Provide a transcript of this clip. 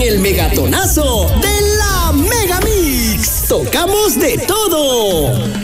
en el Megatonazo de la Megamix. Tocamos de todo.